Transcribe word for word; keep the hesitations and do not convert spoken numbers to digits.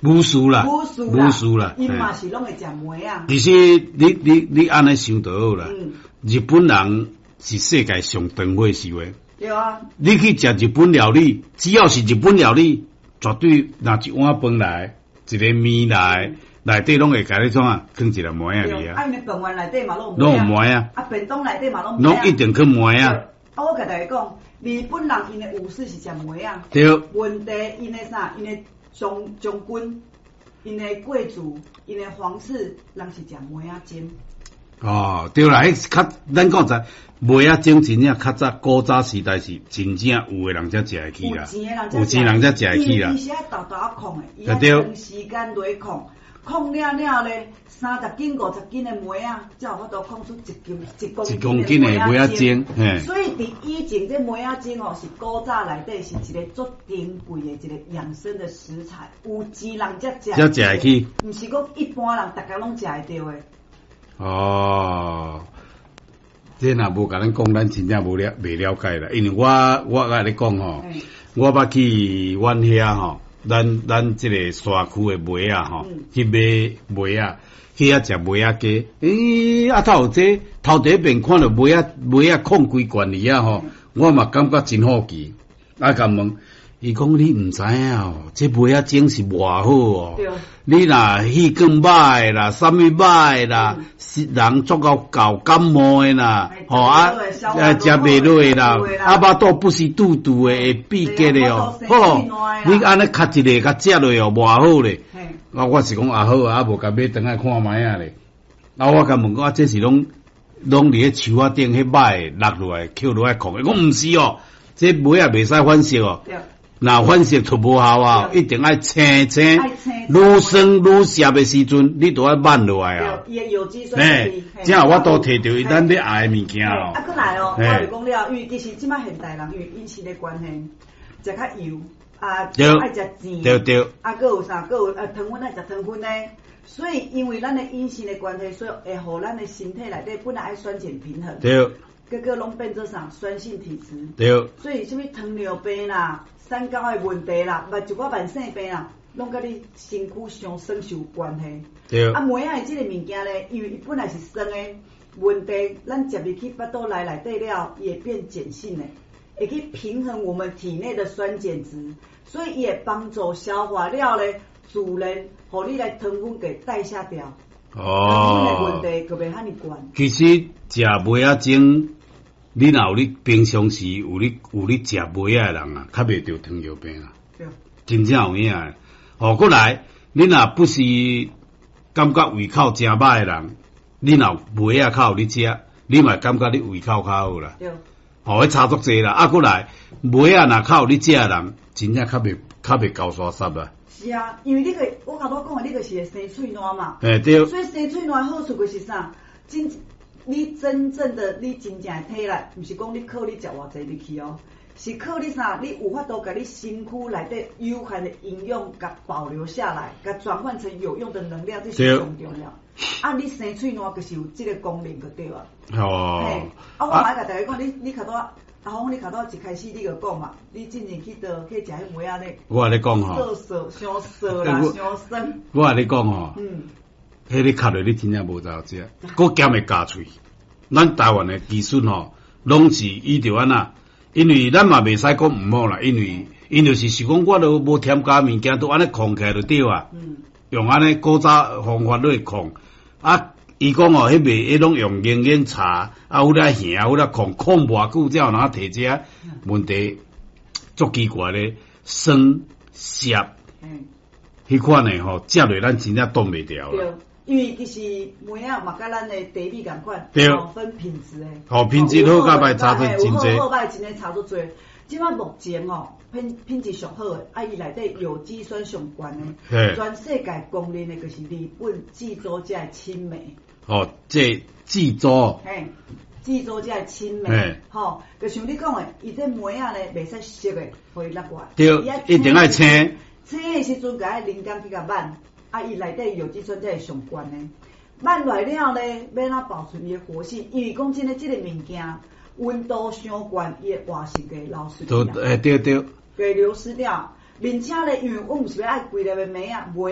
武术啦， 武术啦， 武术啦， 因嘛是拢会食梅啊。 其实你你你安尼想就好啦。嗯、日本人是世界上长火烧的。 对啊。你去食日本料理，只要是日本料理，绝对拿一碗饭来，一个面来，内底拢会甲你怎啊，放一个梅啊去啊。 啊，因为饭碗内底嘛拢有梅啊。 啊，便当内底嘛拢梅啊。 拢一定去梅啊。 啊，我甲大家讲，日本人因的武士是食梅啊。 对。 文帝因的啥？因的将将军，因的贵族，因的皇室，人是食梅啊煎。 哦，对啦，迄较咱讲在梅啊蒸真正较早古早时代是真正有诶人才食会起啦，有钱人才食会起啦。 伊是爱豆豆啊控诶，伊爱长时间落控，控了了咧，三十斤、五十斤诶梅啊，才有法度控出一斤一公斤诶梅啊蒸。所以伫以前这梅啊蒸哦，是古早内底是一个足珍贵诶一个养生的食材，有钱人才食。 才食会起， 毋是讲一般人逐家拢食会着诶。 哦，这若无甲咱讲，咱真正无了未了解啦。因为我我甲你讲吼，我捌去阮遐吼，咱咱即个山区诶梅啊吼，去买梅啊，去遐食梅啊鸡。诶、欸，啊头这头第一遍看到梅啊梅啊控规罐哩啊吼，我嘛感觉真好奇。啊，甲问伊讲你毋知影哦，这梅啊蒸是偌好哦。你若气更歹啦，啥物歹啦，是人做到搞感冒的啦，吼啊，呃，食袂落啦，啊，巴肚不是肚肚的会闭结的哦，吼，你安尼卡一个甲食落哦，偌好咧，啊，我是讲啊好啊，无甲买转来看卖啊咧，啊，我甲问讲啊，这是拢拢伫迄树仔顶迄摆落落来，捡落来控的，我毋是哦，这梅也袂使反色哦。那反色就无效啊，一定爱青青，愈酸愈涩的时阵，你都要慢落来啊。 伊有机酸味， 正好我都摕到伊咱咧爱的物件哦。 啊，过来哦，我就讲了，因为其实即摆现代人因为饮食的关系，食较油啊，爱食甜， 对对。 啊，搁有啥？搁有呃糖分爱食糖分呢，所以因为咱的饮食的关系，所以会互咱的身体内底本来爱酸碱平衡， 对。 个个拢变做啥？酸性体质， 对。 所以什么糖尿病啦。三高的问题啦，嘛一寡慢性病啦，拢甲你身躯上酸是有关系。 对。 啊，梅啊，即个物件咧，因为伊本来是酸的，问题咱食入去腹肚内内底了，也变碱性的，会去平衡我们体内的酸碱值，所以也帮助消化了咧，自然互你来糖分给代谢掉。哦。糖分的问题就袂遐尼悬。 其实食梅啊蒸。你若有你平常时有你有你食梅啊的人啊，较袂着糖尿病啊， 对， 真正有影诶。哦，过来，你若不是感觉胃口真歹诶人，你若梅啊较有你食，你嘛感觉你胃口较好啦。 对， 哦，迄差足济啦。啊，过来，梅啊若较有你食诶人，真正较袂较袂高沙沙啊。 是啊，因为你个我头拄讲诶，你个是会生喙烂嘛。 诶、欸，对。 所以生喙烂好处就是啥？真。你真正的你真正的体力，毋是讲你靠你食偌济入去哦，是靠你啥？你有法度甲你身躯内底有限的营养甲保留下来，甲转换成有用的能量，这是上重要。啊，你生喙烂就是有这个功能就对啊。 哦。 嘿，啊，我买甲大家讲，你你卡多阿峰，你卡多一开始你就讲嘛，你进前去倒去食迄梅仔咧。 我甲你讲吼。 涩涩，伤涩啦，伤酸。 我甲你讲吼。嗯。迄你卡落你真正无咋食，佫咸会加喙。咱台湾的技术吼，拢是伊着安那，因为咱嘛袂使讲毋好啦，因为因就是是讲我都无添加物件，都安尼控起来就对啊。嗯。用安尼古早方法来控，啊，伊讲哦，迄袂迄拢用凝眼茶，啊，有咧行，有咧控，控偌久才有人摕遮，问题足奇怪咧，酸涩，嗯，迄款诶吼，食落咱真正挡袂掉啦。 因为其实梅啊嘛，甲咱的茶米共款， 哦分品质诶， 哦品质好甲歹差得真济， 好歹真诶差足侪。即摆目前哦，品品质上好诶，啊伊内底有机酸上悬诶，全世界公认诶，就是日本济州遮诶青梅。哦， 这济州。 嘿，济州遮诶青梅，吼，就像你讲诶，伊这梅啊咧袂使熟诶，互伊落来。 对，一定爱青。 青诶时阵，甲零点去甲挽。啊，伊内底有机酸才会上悬呢。挽来了咧，要哪保存伊的活性？因为讲真诶，即个物件温度伤悬，伊的活性会流失掉。 诶，对对。 会流失掉，并且咧，因为我毋是要爱规粒的梅啊，梅。